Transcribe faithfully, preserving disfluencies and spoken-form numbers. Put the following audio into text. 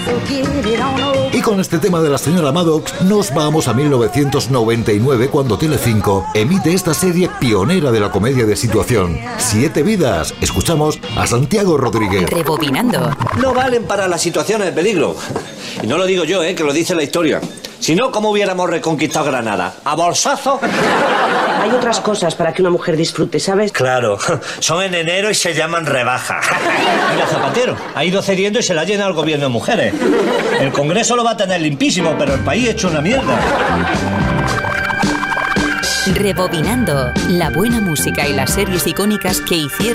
Y con este tema de la señora Maddox nos vamos a mil novecientos noventa y nueve, cuando Telecinco emite esta serie pionera de la comedia de situación, Siete vidas. Escuchamos a Santiago Rodríguez. Rebobinando. No valen para las situaciones de peligro. Y no lo digo yo, eh, que lo dice la historia. Si no, ¿cómo hubiéramos reconquistado Granada? ¿A bolsazo? Hay otras cosas para que una mujer disfrute, ¿sabes? Claro, son en enero y se llaman rebaja. Mira, Zapatero, ha ido cediendo y se la ha llenado el gobierno de mujeres. El Congreso lo va a tener limpísimo, pero el país hecho una mierda. Rebobinando. La buena música y las series icónicas que hicieron